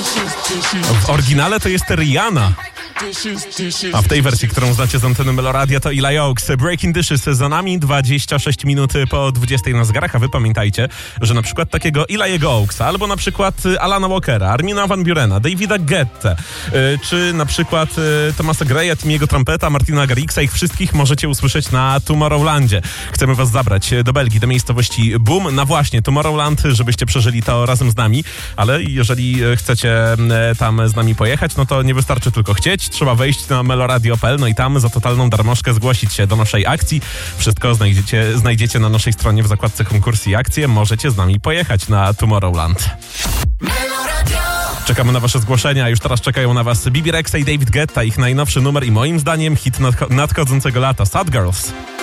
W oryginale to jest Rihanna. A w tej wersji, którą znacie z anteny Meloradia, to Eli Oaks. Breaking Dishes za nami, 26 minut po 20 na zegarach, a wy pamiętajcie, że na przykład takiego Eliego Oaksa, albo na przykład Alana Walkera, Armina Van Burena, Davida Guetta, czy na przykład Thomasa Greya, Timiego Trumpeta, Martina Garrixa, ich wszystkich możecie usłyszeć na Tomorrowlandzie. Chcemy was zabrać do Belgii, do miejscowości Boom, na właśnie Tomorrowland, żebyście przeżyli to razem z nami, ale jeżeli chcecie tam z nami pojechać, no to nie wystarczy tylko chcieć, trzeba wejść na meloradio.pl, no i tam za totalną darmożkę zgłosić się do naszej akcji. Wszystko znajdziecie na naszej stronie w zakładce konkursy i akcje. Możecie z nami pojechać na Tomorrowland. Czekamy na wasze zgłoszenia. Już teraz czekają na was Bibi Rexa i David Guetta, ich najnowszy numer i moim zdaniem hit nadchodzącego lata, Sad Girls.